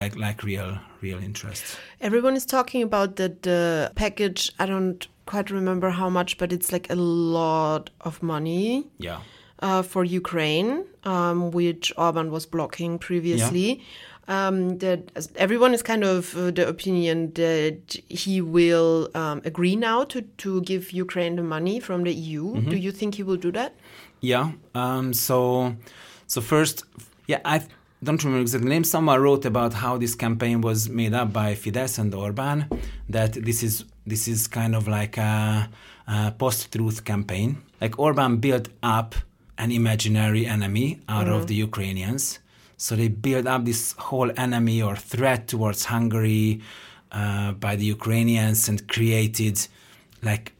like real interest. Everyone is talking about that the package. I don't quite remember how much, but it's like a lot of money. Yeah. For Ukraine, which Orban was blocking previously. That everyone is kind of the opinion that he will agree now to give Ukraine the money from the EU. Mm-hmm. Do you think he will do that? Yeah. So first, I don't remember exactly the name. Someone wrote about how this campaign was made up by Fidesz and Orban. That this is kind of like a post-truth campaign. Like Orban built up an imaginary enemy out of the Ukrainians. So they build up this whole enemy or threat towards Hungary by the Ukrainians and created like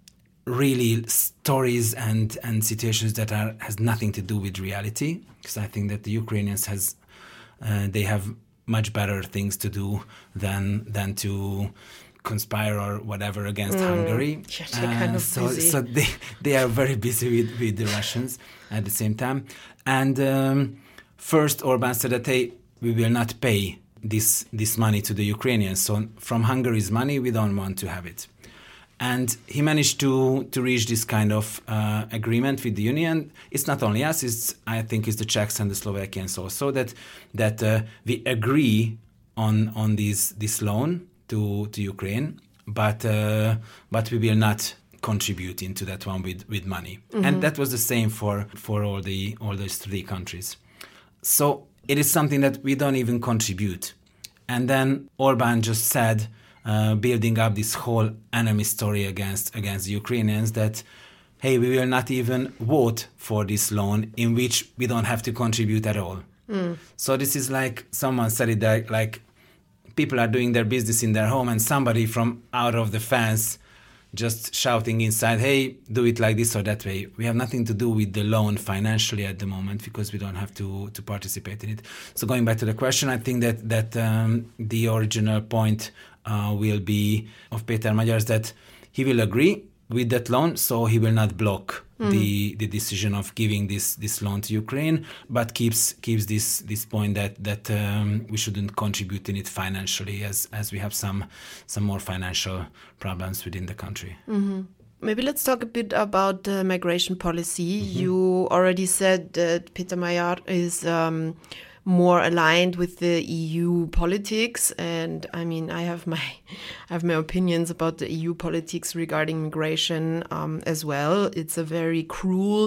really stories and situations that has nothing to do with reality. Because I think that the Ukrainians they have much better things to do than to conspire or whatever against Hungary. Yeah, they're kind of busy. So they are very busy with the Russians at the same time. And first Orban said that, hey, we will not pay this money to the Ukrainians. So from Hungary's money, we don't want to have it. And he managed to reach this kind of agreement with the Union. It's not only us, I think it's the Czechs and the Slovakians also, that we agree on this loan to Ukraine, but we will not contribute into that one with money. Mm-hmm. And that was the same for all those three countries. So it is something that we don't even contribute. And then Orban just said, building up this whole enemy story against the Ukrainians, that, hey, we will not even vote for this loan in which we don't have to contribute at all. So this is like someone said it that, like, people are doing their business in their home and somebody from out of the fence just shouting inside, hey, do it like this or that way. We have nothing to do with the loan financially at the moment because we don't have to participate in it. So going back to the question, I think that the original point will be of Péter Magyars that he will agree with that loan, so he will not block the decision of giving this loan to Ukraine, but keeps this point that we shouldn't contribute in it financially, as we have some more financial problems within the country. Mm-hmm. Maybe let's talk a bit about the migration policy. Mm-hmm. You already said that Péter Magyars is more aligned with the EU politics, and I mean, I have my opinions about the EU politics regarding migration as well. It's a very cruel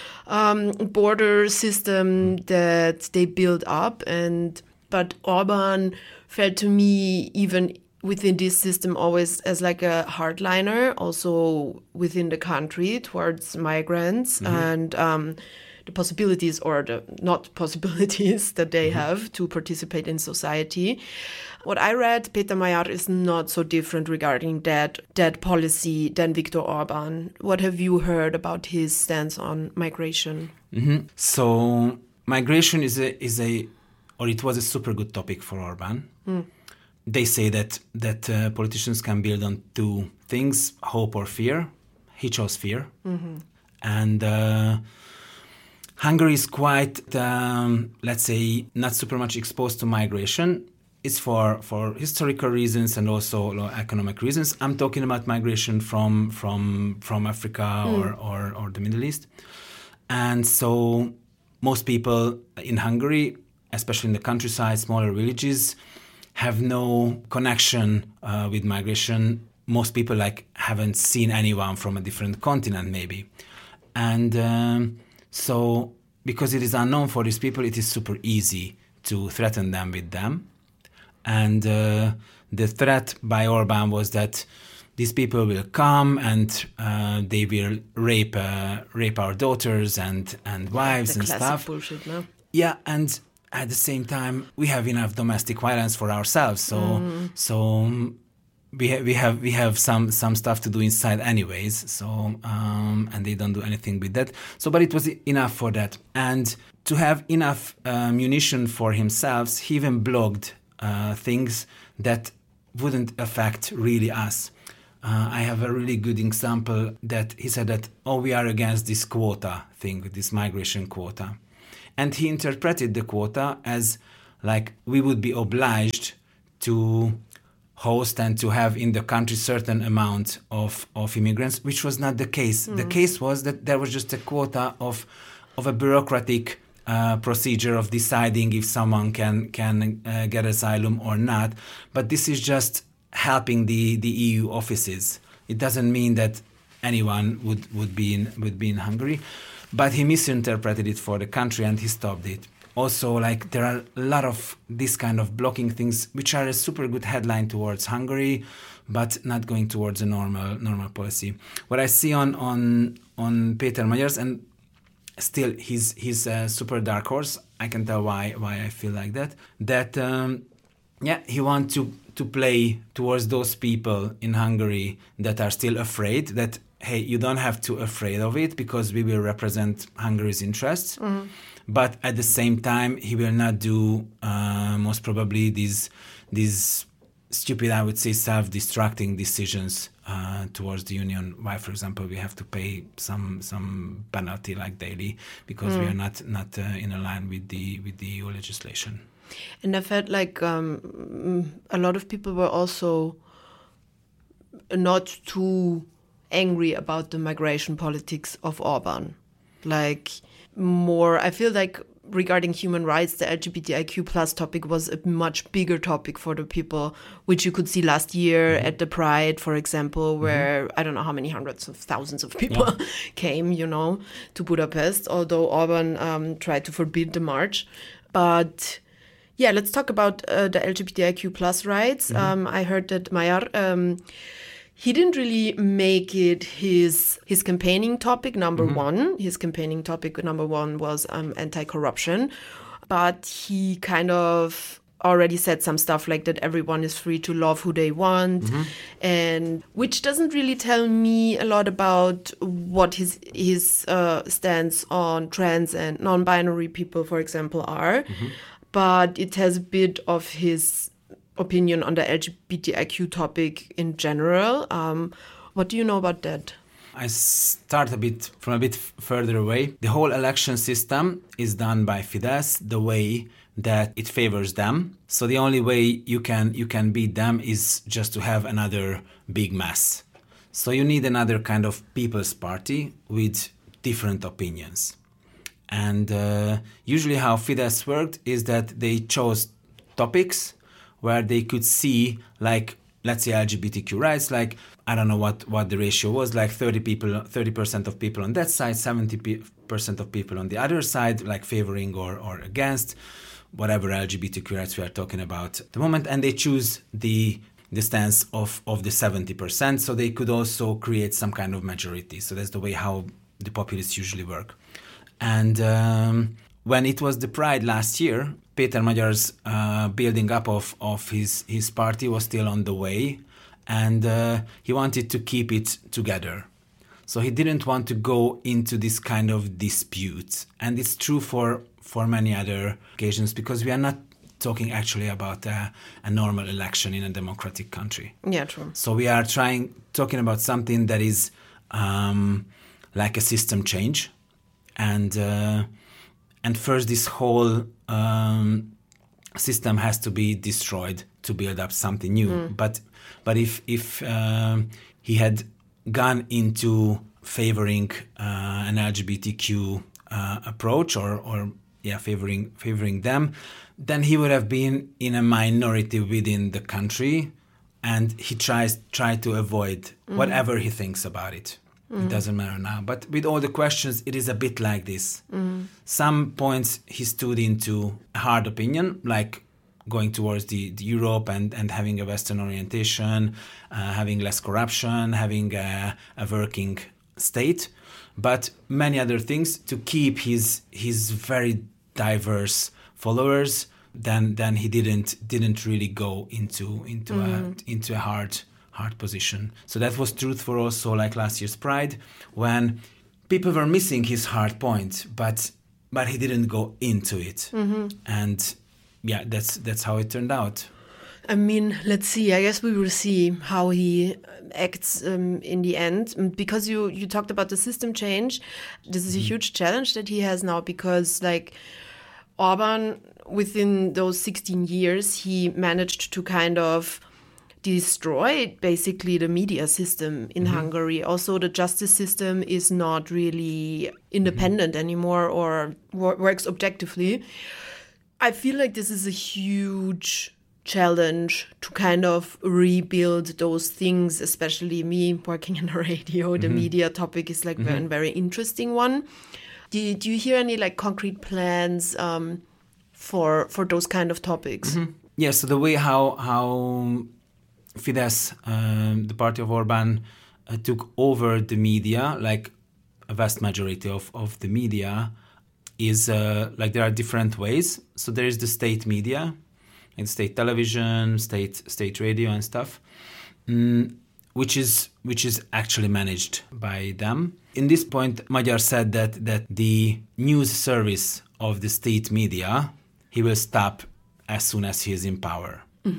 border system that they build up, but Orban felt to me, even within this system, always as like a hardliner, also within the country towards migrants and the possibilities or the not possibilities that they have to participate in society. What I read, Péter Magyars is not so different regarding that policy than Viktor Orban. What have you heard about his stance on migration? Mm-hmm. So migration is it was a super good topic for Orban. They say that politicians can build on two things, hope or fear. He chose fear. And Hungary is quite, let's say, not super much exposed to migration. It's for historical reasons and also economic reasons. I'm talking about migration from Africa or the Middle East. And so most people in Hungary, especially in the countryside, smaller villages, have no connection with migration. Most people haven't seen anyone from a different continent maybe. And so because it is unknown for these people, it is super easy to threaten them with them. And the threat by Orban was that these people will come and they will rape our daughters and wives and stuff. The classic bullshit, no? Yeah, and at the same time, we have enough domestic violence for ourselves. So we have some stuff to do inside anyways. So and they don't do anything with that. So, but it was enough for that. And to have enough munition for himself, he even blogged things that wouldn't affect really us. I have a really good example that he said that, we are against this quota thing, this migration quota. And he interpreted the quota as like we would be obliged to host and to have in the country certain amount of immigrants, which was not the case. The case was that there was just a quota of a bureaucratic procedure of deciding if someone can get asylum or not. But this is just helping the EU offices. It doesn't mean that anyone would be in Hungary. But he misinterpreted it for the country and he stopped it. Also, like, there are a lot of this kind of blocking things, which are a super good headline towards Hungary, but not going towards a normal policy. What I see on Péter Magyars, and still he's a super dark horse. I can tell why I feel like that. That he wants to play towards those people in Hungary that are still afraid that, hey, you don't have to afraid of it because we will represent Hungary's interests. Mm-hmm. But at the same time, he will not do most probably these stupid, I would say, self-destructing decisions towards the union. Why, for example, we have to pay some penalty like daily because we are not in line with the EU legislation. And I felt like a lot of people were also not too angry about the migration politics of Orban. Like, more, I feel like regarding human rights, the LGBTIQ plus topic was a much bigger topic for the people, which you could see last year at the Pride, for example, where I don't know how many hundreds of thousands of people came, to Budapest, although Orban tried to forbid the march. But yeah, let's talk about the LGBTIQ plus rights. I heard that Magyar, he didn't really make it his campaigning topic number one. His campaigning topic number one was anti-corruption. But he kind of already said some stuff like that everyone is free to love who they want, and which doesn't really tell me a lot about what his stance on trans and non-binary people, for example, are. But it has a bit of his opinion on the LGBTIQ topic in general. What do you know about that? I start from a bit further away. The whole election system is done by Fidesz the way that it favors them. So the only way you can beat them is just to have another big mess. So you need another kind of people's party with different opinions. And usually how Fidesz worked is that they chose topics where they could see, like, let's say LGBTQ rights, like, I don't know what the ratio was, like 30% of people on that side, 70% of people on the other side, like favoring or against whatever LGBTQ rights we are talking about at the moment. And they choose the stance of the 70%, so they could also create some kind of majority. So that's the way how the populists usually work. And when it was the Pride last year, Péter Magyar's building up of his party was still on the way, and he wanted to keep it together. So he didn't want to go into this kind of dispute. And it's true for many other occasions, because we are not talking actually about a normal election in a democratic country. Yeah, true. So we are talking about something that is like a system change. And first, this whole system has to be destroyed to build up something new. But if he had gone into favoring an LGBTQ approach or favoring them, then he would have been in a minority within the country, and he tried to avoid whatever he thinks about it. It doesn't matter now. But with all the questions, it is a bit like this. Some points he stood into a hard opinion, like going towards the Europe and having a Western orientation, having less corruption, having a working state. But many other things to keep his very diverse followers, then he didn't really go into a hard position. So that was true for also like last year's Pride, when people were missing his hard point, but he didn't go into it. And yeah, that's how it turned out. I mean, let's see. I guess we will see how he acts in the end. Because you talked about the system change. This is a huge challenge that he has now, because like Orban, within those 16 years, he managed to kind of destroy basically the media system in Hungary. Also, the justice system is not really independent anymore or works objectively. I feel like this is a huge challenge to kind of rebuild those things, especially me working in the radio. The media topic is like a very interesting one. Do you hear any like concrete plans for those kind of topics? Yeah, so the way how Fidesz, the party of Orban, took over the media, like a vast majority of the media, is like there are different ways. So there is the state media, and state television, state radio and stuff, which is actually managed by them. In this point, Magyar said that the news service of the state media, he will stop as soon as he is in power.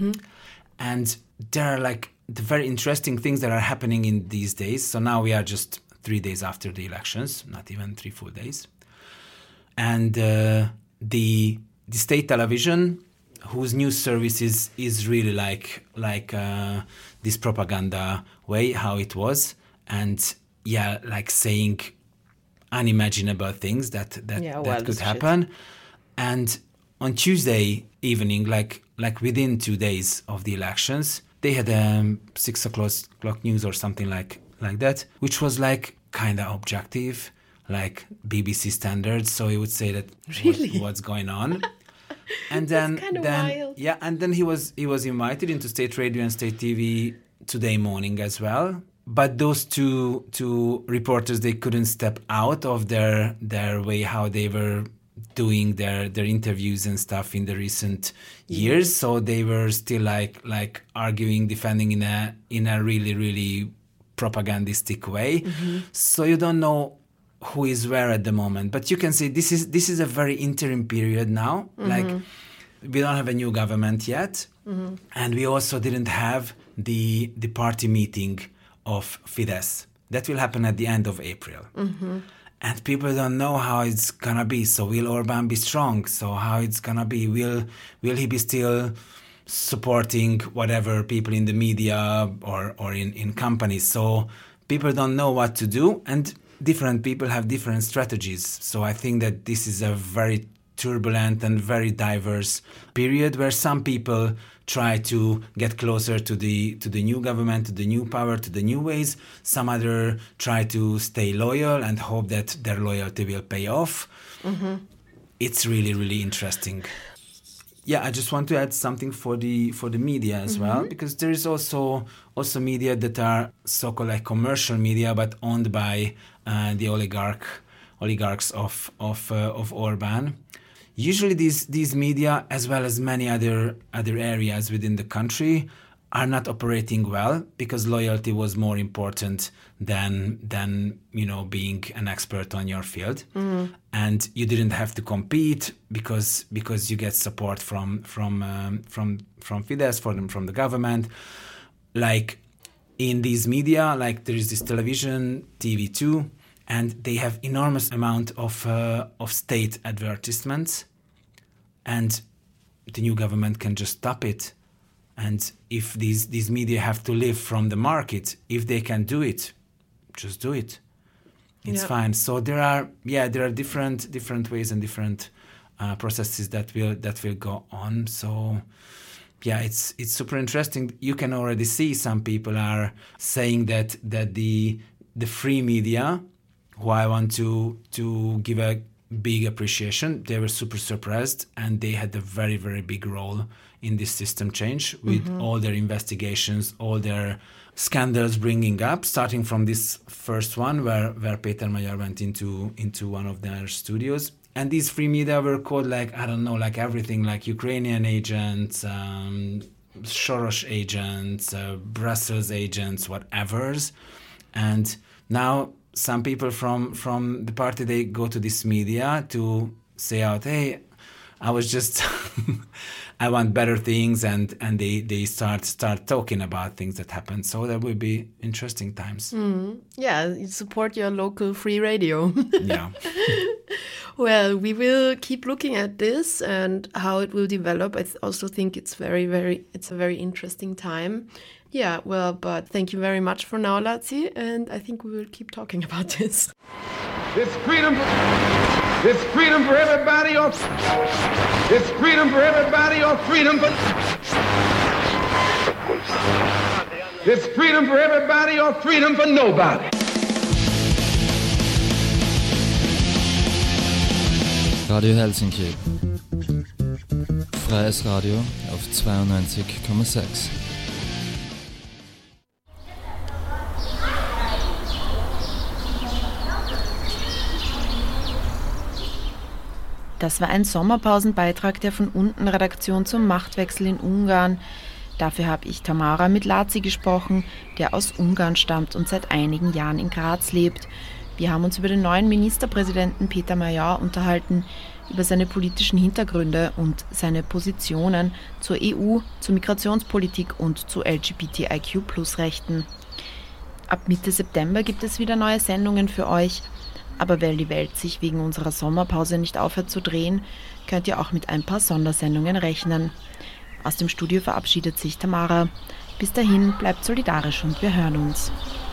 And there are like the very interesting things that are happening in these days. So now we are just 3 days after the elections, not even 3 full days. And the state television, whose news service is really like this propaganda way, how it was. And yeah, like saying unimaginable things that could happen. Shit. And on Tuesday evening, like within 2 days of the elections, they had 6 o'clock news or something like that, which was like kind of objective, like BBC standards. So he would say that really? what's going on. And then wild. Yeah, and then he was invited into state radio and state TV Today Morning as well. But those two reporters, they couldn't step out of their way how they were doing their interviews and stuff in the recent years. So they were still like arguing, defending in a really, really propagandistic way. So you don't know who is where at the moment. But you can see this is a very interim period now. Like we don't have a new government yet. And we also didn't have the party meeting of Fidesz. That will happen at the end of April. And people don't know how it's gonna be. So will Orban be strong? So how it's gonna be? Will he be still supporting whatever people in the media or in companies? So people don't know what to do, and different people have different strategies. So I think that this is a very turbulent and very diverse period where some people try to get closer to the new government, to the new power, to the new ways. Some other try to stay loyal and hope that their loyalty will pay off. It's really, really interesting. Yeah, I just want to add something for the media as well, because there is also media that are so-called like commercial media, but owned by the oligarchs of Orban. Usually these media, as well as many other areas within the country, are not operating well because loyalty was more important than being an expert on your field. And you didn't have to compete because you get support from Fidesz, from the government. Like in these media, like there is this television, TV2, and they have enormous amount of state advertisements, and the new government can just stop it. And if these media have to live from the market, if they can do it, just do it. It's fine. So there are different ways and different processes that will go on. So yeah, it's super interesting. You can already see some people are saying that the free media, who I want to give a big appreciation, they were super surprised, and they had a very, very big role in this system change with all their investigations, all their scandals bringing up, starting from this first one where Péter Magyar went into one of their studios. And these free media were called like, I don't know, like everything, like Ukrainian agents, Soros agents, Brussels agents, whatevers. And now some people from the party, they go to this media to say out, hey, I was just, I want better things, and they start talking about things that happen. So that will be interesting times. Yeah, you support your local free radio. Yeah. Well, we will keep looking at this and how it will develop. I also think it's it's a very interesting time. Yeah, well, but thank you very much for now, Laci, and I think we will keep talking about this. It's freedom for everybody, or it's freedom for everybody, or freedom for it's freedom for everybody, or freedom for nobody. Radio Helsinki. Freies Radio auf 92,6. Das war ein Sommerpausenbeitrag der von unten Redaktion zum Machtwechsel in Ungarn. Dafür habe ich Tamara mit Laci gesprochen, der aus Ungarn stammt und seit einigen Jahren in Graz lebt. Wir haben uns über den neuen Ministerpräsidenten Peter Magyar unterhalten, über seine politischen Hintergründe und seine Positionen zur EU, zur Migrationspolitik und zu LGBTIQ+-Rechten. Ab Mitte September gibt es wieder neue Sendungen für euch. Aber weil die Welt sich wegen unserer Sommerpause nicht aufhört zu drehen, könnt ihr auch mit ein paar Sondersendungen rechnen. Aus dem Studio verabschiedet sich Tamara. Bis dahin, bleibt solidarisch und wir hören uns.